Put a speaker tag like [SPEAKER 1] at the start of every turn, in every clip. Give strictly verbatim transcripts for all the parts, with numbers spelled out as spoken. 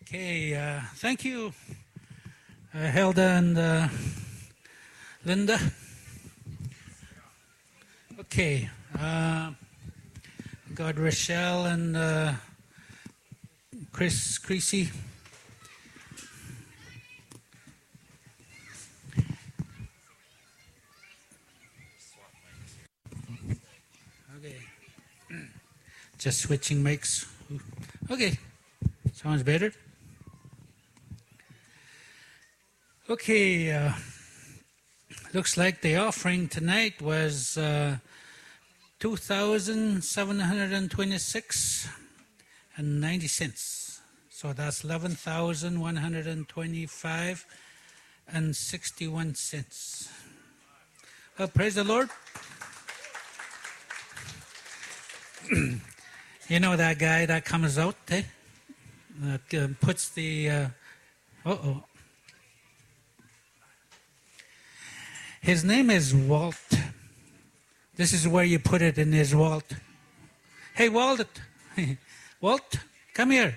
[SPEAKER 1] Okay, uh, thank you, uh, Hilda and uh, Linda. Okay, uh, got Rochelle and uh, Chris Creasy. Okay, just switching mics. Okay, sounds better. Okay, uh, looks like the offering tonight was uh, two thousand seven hundred twenty-six and ninety cents. So that's eleven thousand one hundred twenty-five and sixty-one cents. Well, praise the Lord. You know that guy that comes out, eh? That uh, puts the, uh oh. His name is Walt. This is where you put it in his Walt. Hey, Walt. Walt, come here.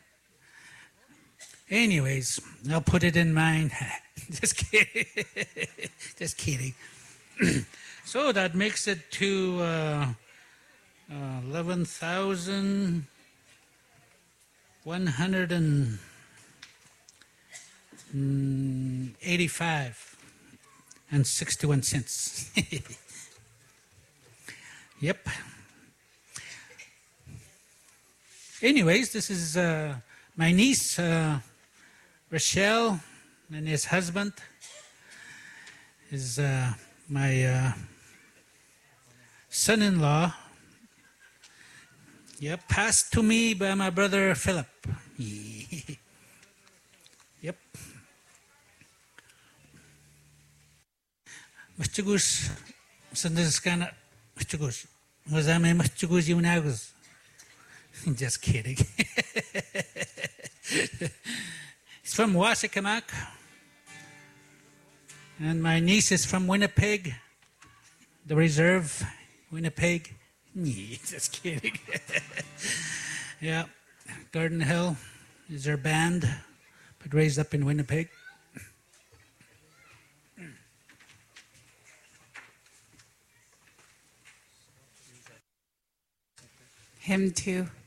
[SPEAKER 1] Anyways, I'll put it in mine. Just kidding. Just kidding. So that makes it to uh, uh, eleven thousand one hundred eighty-five and sixty-one cents. Yep. Anyways, this is uh, my niece, uh, Rochelle, and his husband is uh, my uh, son-in-law. Yep, passed to me by my brother Philip. Yep. Machugus, Sandaskana, Machugus. Was I my Machugus Yunagus? Just kidding. He's from Wasikamak. And my niece is from Winnipeg, the reserve, Winnipeg. Just kidding. Yeah, Garden Hill is their band, but raised up in Winnipeg.
[SPEAKER 2] Hymn two.